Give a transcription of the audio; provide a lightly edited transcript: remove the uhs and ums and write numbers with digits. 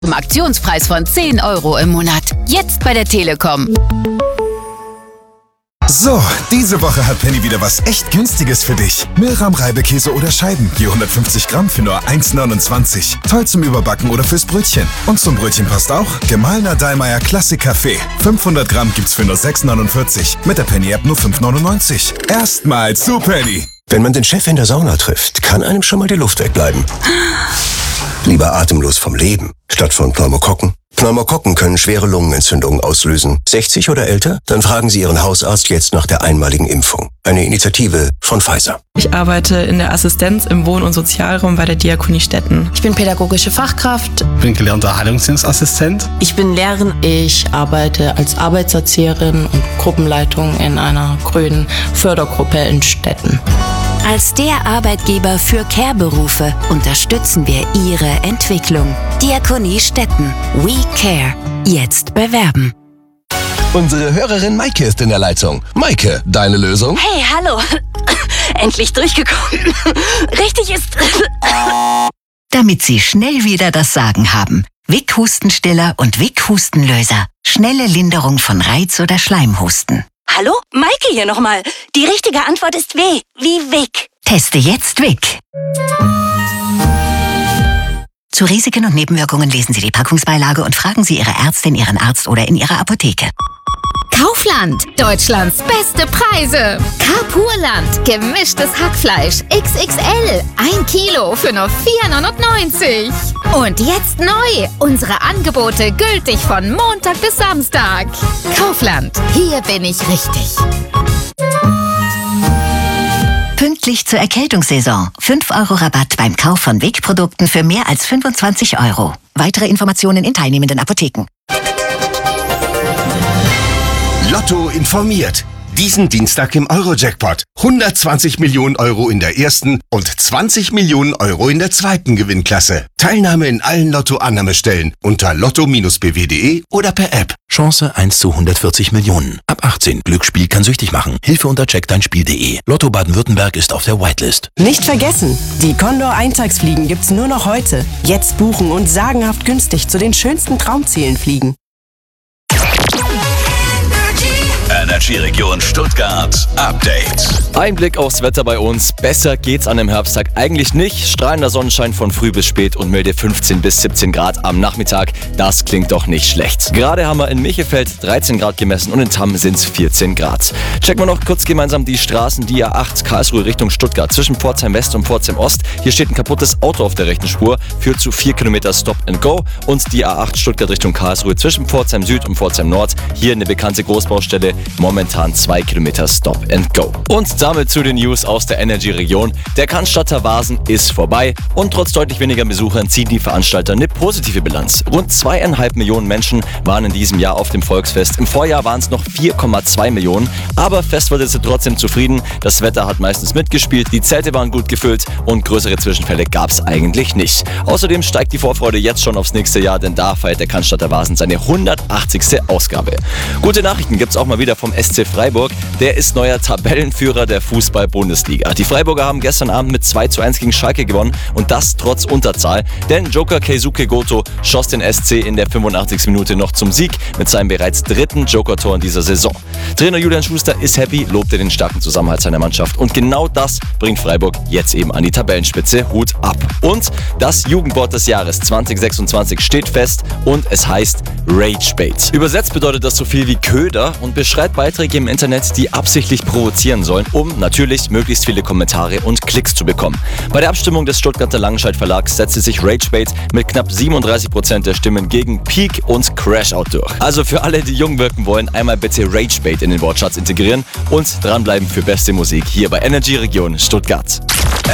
Zum Aktionspreis von 10 € im Monat. Jetzt bei der Telekom. So, diese Woche hat Penny wieder was echt Günstiges für dich. Milram Reibekäse oder Scheiben, je 150 Gramm für nur 1,29. Toll zum Überbacken oder fürs Brötchen. Und zum Brötchen passt auch gemahlener Dallmayr Klassik Kaffee. 500 Gramm gibt's für nur 6,49. Mit der Penny-App nur 5,99. Erstmal zu Penny. Wenn man den Chef in der Sauna trifft, kann einem schon mal die Luft wegbleiben. Lieber atemlos vom Leben, statt von Pneumokokken. Pneumokokken können schwere Lungenentzündungen auslösen. 60 oder älter? Dann fragen Sie Ihren Hausarzt jetzt nach der einmaligen Impfung. Eine Initiative von Pfizer. Ich arbeite in der Assistenz im Wohn- und Sozialraum bei der Diakonie Stetten. Ich bin pädagogische Fachkraft. Ich bin gelernter Heilungsdienstassistent. Ich bin Lehrerin. Ich arbeite als Arbeitserzieherin und Gruppenleitung in einer grünen Fördergruppe in Stetten. Als der Arbeitgeber für Care-Berufe unterstützen wir Ihre Entwicklung. Diakonie Stetten. We care. Jetzt bewerben. Unsere Hörerin Maike ist in der Leitung. Maike, deine Lösung? Hey, hallo. Endlich durchgekommen. Richtig ist... Damit Sie schnell wieder das Sagen haben. Vic Hustenstiller und Vic Hustenlöser. Schnelle Linderung von Reiz- oder Schleimhusten. Hallo? Maike hier nochmal. Die richtige Antwort ist W, wie Vic. Teste jetzt Vic. Zu Risiken und Nebenwirkungen lesen Sie die Packungsbeilage und fragen Sie Ihre Ärztin, Ihren Arzt oder in Ihrer Apotheke. Kaufland, Deutschlands beste Preise. Carpurland, gemischtes Hackfleisch, XXL, 1 Kilo für nur 4,99 €. Und jetzt neu, unsere Angebote gültig von Montag bis Samstag. Kaufland, hier bin ich richtig. Pünktlich zur Erkältungssaison. 5 € Rabatt beim Kauf von Vic-Produkten für mehr als 25 €. Weitere Informationen in teilnehmenden Apotheken. Lotto informiert. Diesen Dienstag im Euro-Jackpot. 120 Millionen € in der ersten und 20 Millionen € in der zweiten Gewinnklasse. Teilnahme in allen Lotto-Annahmestellen unter lotto-bw.de oder per App. Chance 1 zu 140 Millionen. Ab 18. Glücksspiel kann süchtig machen. Hilfe unter checkdeinspiel.de. Lotto Baden-Württemberg ist auf der Whitelist. Nicht vergessen, die Condor Eintagsfliegen gibt's nur noch heute. Jetzt buchen und sagenhaft günstig zu den schönsten Traumzielen fliegen. Energy-Region Stuttgart Update. Ein Blick aufs Wetter bei uns. Besser geht's an dem Herbsttag eigentlich nicht. Strahlender Sonnenschein von früh bis spät und milde 15 bis 17 Grad am Nachmittag. Das klingt doch nicht schlecht. Gerade haben wir in Michelfeld 13 Grad gemessen und in Tamm sind's 14 Grad. Checken wir noch kurz gemeinsam die Straßen. Die A8 Karlsruhe Richtung Stuttgart zwischen Pforzheim West und Pforzheim Ost. Hier steht ein kaputtes Auto auf der rechten Spur. Führt zu 4 Kilometer Stop and Go. Und die A8 Stuttgart Richtung Karlsruhe zwischen Pforzheim Süd und Pforzheim Nord. Hier eine bekannte Großbaustelle. Momentan 2 Kilometer Stop and Go. Und damit zu den News aus der Energy-Region. Der Cannstatter Vasen ist vorbei und trotz deutlich weniger Besuchern ziehen die Veranstalter eine positive Bilanz. Rund 2,5 Millionen Menschen waren in diesem Jahr auf dem Volksfest. Im Vorjahr waren es noch 4,2 Millionen. Aber Festwirte sind trotzdem zufrieden. Das Wetter hat meistens mitgespielt, die Zelte waren gut gefüllt und größere Zwischenfälle gab es eigentlich nicht. Außerdem steigt die Vorfreude jetzt schon aufs nächste Jahr, denn da feiert der Cannstatter Vasen seine 180. Ausgabe. Gute Nachrichten gibt's auch mal wieder vom SC Freiburg. Der ist neuer Tabellenführer der Fußball-Bundesliga. Die Freiburger haben gestern Abend mit 2:1 gegen Schalke gewonnen und das trotz Unterzahl. Denn Joker Keisuke Goto schoss den SC in der 85. Minute noch zum Sieg mit seinem bereits 3. Joker-Tor in dieser Saison. Trainer Julian Schuster ist happy, lobte den starken Zusammenhalt seiner Mannschaft und genau das bringt Freiburg jetzt eben an die Tabellenspitze. Hut ab. Und das Jugendwort des Jahres 2026 steht fest und es heißt Ragebait. Übersetzt bedeutet das so viel wie Köder und beschreibt Beiträge im Internet, die absichtlich provozieren sollen, um natürlich möglichst viele Kommentare und Klicks zu bekommen. Bei der Abstimmung des Stuttgarter Langenscheidt Verlags setzte sich Ragebait mit knapp 37% der Stimmen gegen Peak und Crashout durch. Also für alle, die jung wirken wollen, einmal bitte Ragebait in den Wortschatz integrieren und dranbleiben für beste Musik hier bei Energy Region Stuttgart.